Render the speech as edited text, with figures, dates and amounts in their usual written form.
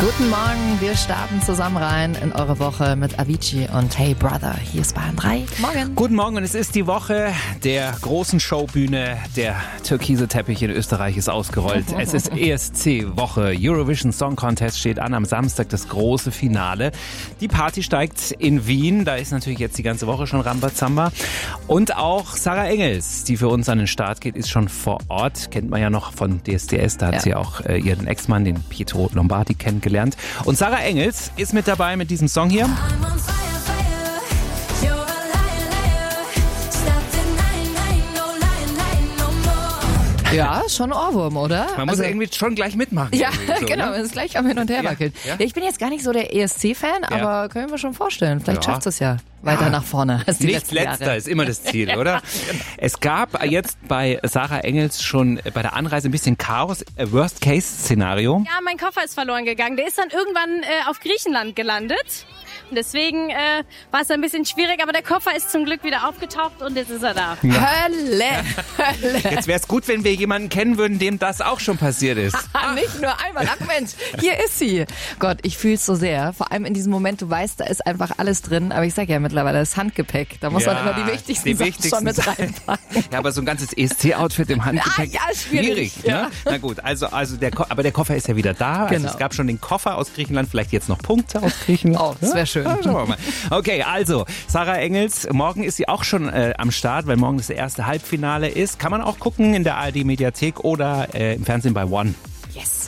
Guten Morgen, wir starten zusammen rein in eure Woche mit Avicii und Hey Brother. Hier ist Bayern 3. Morgen. Guten Morgen und es ist die Woche der großen Showbühne. Der türkise Teppich in Österreich ist ausgerollt. Es ist ESC-Woche. Eurovision Song Contest steht an. Am Samstag das große Finale. Die Party steigt in Wien. Da ist natürlich jetzt die ganze Woche schon Rambazamba. Und auch Sarah Engels, die für uns an den Start geht, ist schon vor Ort. Kennt man ja noch von DSDS. Da hat sie auch ihren Ex-Mann, den Pietro Lombardi, kennengelernt. Und Sarah Engels ist mit dabei mit diesem Song hier. Ja, schon Ohrwurm, oder? Man muss irgendwie schon gleich mitmachen. Ja, so, genau, ne? es ist gleich am Hin- und Herwackeln. Ja. Ich bin jetzt gar nicht so der ESC-Fan, aber können wir schon vorstellen. Vielleicht schafft es ja weiter nach vorne als die Nicht letzten letzter Jahre. ist immer das Ziel, oder? Es gab jetzt bei Sarah Engels schon bei der Anreise ein bisschen Chaos. Worst-Case-Szenario. Ja, mein Koffer ist verloren gegangen. Der ist dann irgendwann auf Griechenland gelandet. Und deswegen war es ein bisschen schwierig, aber der Koffer ist zum Glück wieder aufgetaucht und jetzt ist er da. Hölle! Jetzt wäre es gut, wenn wir jemanden kennen würden, dem das auch schon passiert ist. Nicht nur einmal. Ach Mensch, hier ist sie. Gott, ich fühle es so sehr. Vor allem in diesem Moment, du weißt, da ist einfach alles drin. Aber ich sage ja mittlerweile, das Handgepäck. Da muss man immer die wichtigsten Sachen schon mit reinpacken. Ja, aber so ein ganzes ESC-Outfit im Handgepäck. Ja, schwierig. Ne? Ja. Na gut, aber der Koffer ist ja wieder da. Also Genau. es gab schon den Koffer aus Griechenland, vielleicht jetzt noch Punkte aus Griechenland. Oh, das wäre schön. Ja, schauen wir mal. Okay, also Sarah Engels, morgen ist sie auch schon am Start, weil morgen das erste Halbfinale ist. Kann man auch gucken in der ARD-Mediathek oder im Fernsehen bei One. Yes.